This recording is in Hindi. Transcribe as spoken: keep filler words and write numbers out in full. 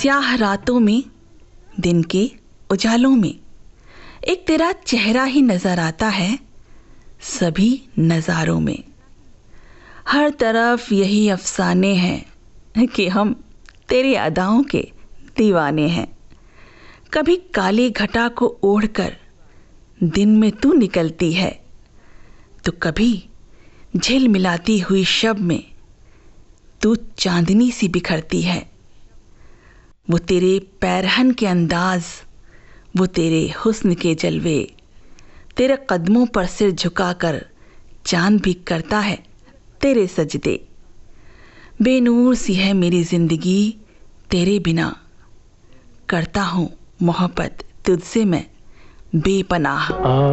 स्याह रातों में, दिन के उजालों में एक तेरा चेहरा ही नजर आता है सभी नज़ारों में। हर तरफ यही अफसाने हैं कि हम तेरी अदाओं के दीवाने हैं। कभी काली घटा को ओढ़कर दिन में तू निकलती है, तो कभी झिलमिलाती हुई शब में तू चांदनी सी बिखरती है। वो तेरे पैरहन के अंदाज, वो तेरे हुस्न के जलवे, तेरे कदमों पर सिर झुकाकर चांद भी करता है तेरे सजदे। बेनूर सी है मेरी जिंदगी तेरे बिना, करता हूँ मोहब्बत तुझसे मैं बेपनाह।